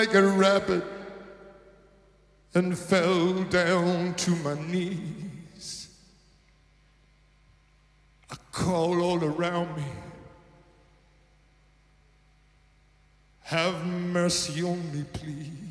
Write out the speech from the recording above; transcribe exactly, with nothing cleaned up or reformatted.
like a rabbit and fell down to my knees. I called all around me, have mercy on me, please.